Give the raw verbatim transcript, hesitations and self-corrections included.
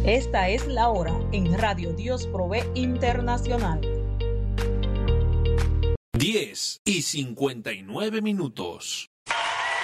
Esta es la hora en Radio Dios Provee Internacional. diez y cincuenta y nueve minutos.